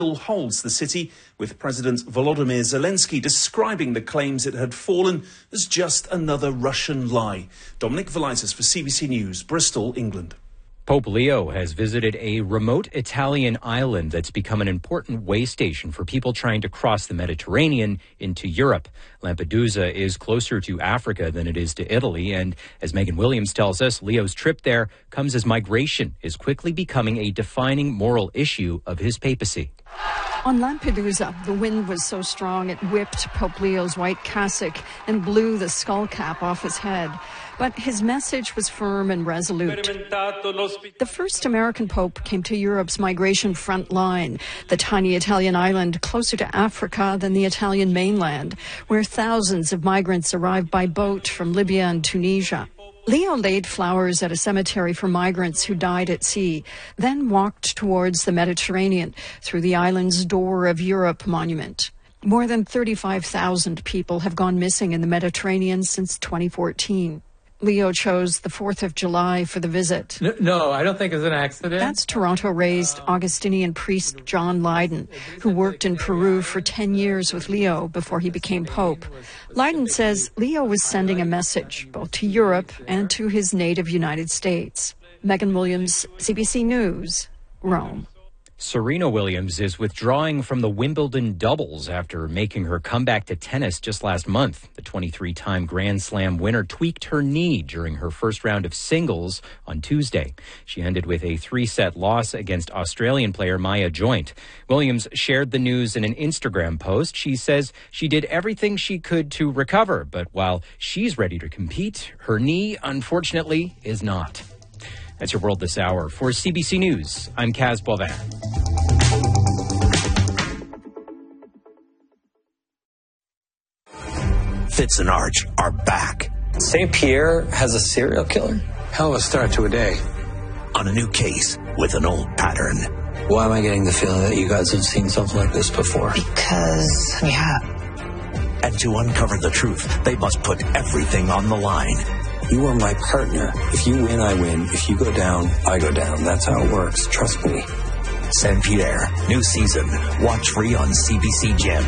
still holds the city, with President Volodymyr Zelensky describing the claims it had fallen as just another Russian lie. Dominic Velitis for CBC News, Bristol, England. Pope Leo has visited a remote Italian island that's become an important way station for people trying to cross the Mediterranean into Europe. Lampedusa is closer to Africa than it is to Italy, and as Megan Williams tells us, Leo's trip there comes as migration is quickly becoming a defining moral issue of his papacy. On Lampedusa, the wind was so strong it whipped Pope Leo's white cassock and blew the skull cap off his head. But his message was firm and resolute. The first American pope came to Europe's migration front line, the tiny Italian island closer to Africa than the Italian mainland, where thousands of migrants arrived by boat from Libya and Tunisia. Leo laid flowers at a cemetery for migrants who died at sea, then walked towards the Mediterranean through the island's Door of Europe monument. More than 35,000 people have gone missing in the Mediterranean since 2014. Leo chose the 4th of July for the visit. No, I don't think it's an accident. That's Toronto-raised Augustinian priest John Lydon, who worked in Peru for 10 years with Leo before he became Pope. Lydon says Leo was sending a message both to Europe and to his native United States. Megan Williams, CBC News, Rome. Serena Williams is withdrawing from the Wimbledon doubles after making her comeback to tennis just last month. The 23-time Grand Slam winner tweaked her knee during her first round of singles on Tuesday. She ended with a 3-set loss against Australian player Maya Joint. Williams shared the news in an Instagram post. She says she did everything she could to recover, but while she's ready to compete, her knee, unfortunately, is not. That's your World This Hour. For CBC News, I'm Kaz Boivin. Fitz and Arch are back. St. Pierre has a serial killer? Hell of a start to a day. On a new case with an old pattern. Why am I getting the feeling that you guys have seen something like this before? Because we have. And to uncover the truth, they must put everything on the line. You are my partner. If you win, I win. If you go down, I go down. That's how it works. Trust me. St. Pierre, new season. Watch free on CBC Gem.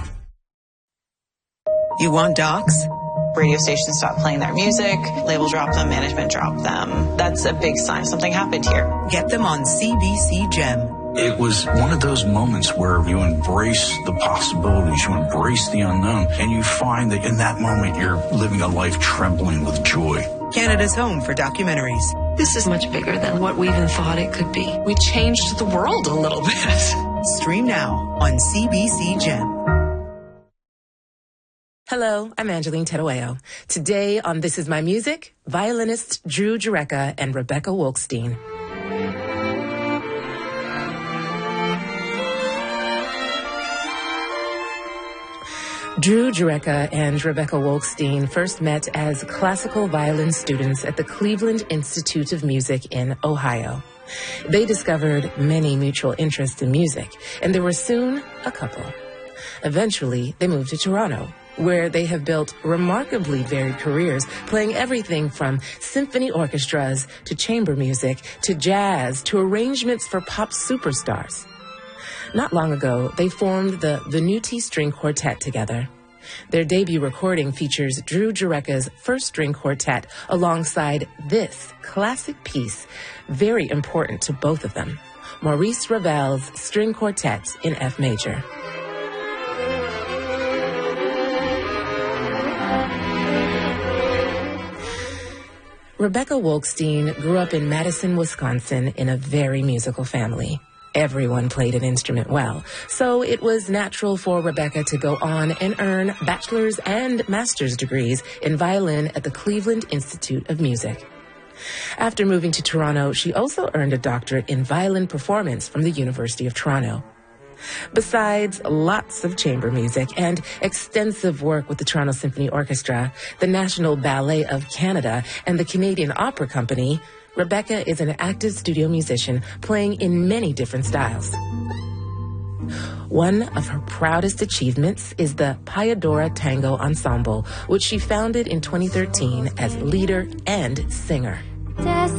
You want docs? Radio stations stop playing their music. Label drop them. Management drop them. That's a big sign something happened here. Get them on CBC Gem. It was one of those moments where you embrace the possibilities, you embrace the unknown, and you find that in that moment you're living a life trembling with joy. Canada's home for documentaries. This is much bigger than what we even thought it could be. We changed the world a little bit. Stream now on CBC Gem. Hello, I'm Angeline Terueo. Today on This Is My Music, violinists Drew Jureka and Rebecca Wolkstein. Drew Jureka and Rebecca Wolkstein first met as classical violin students at the Cleveland Institute of Music in Ohio. They discovered many mutual interests in music, and they were soon a couple. Eventually, they moved to Toronto, where they have built remarkably varied careers, playing everything from symphony orchestras to chamber music to jazz to arrangements for pop superstars. Not long ago, they formed the Venuti String Quartet together. Their debut recording features Drew Jureka's first string quartet alongside this classic piece, very important to both of them, Maurice Ravel's String Quartet in F major. Rebecca Wolkstein grew up in Madison, Wisconsin in a very musical family. Everyone played an instrument well, so it was natural for Rebecca to go on and earn bachelor's and master's degrees in violin at the Cleveland Institute of Music. After moving to Toronto, she also earned a doctorate in violin performance from the University of Toronto. Besides lots of chamber music and extensive work with the Toronto Symphony Orchestra, the National Ballet of Canada, and the Canadian Opera Company, Rebecca is an active studio musician playing in many different styles. One of her proudest achievements is the Payadora Tango Ensemble, which she founded in 2013 as leader and singer.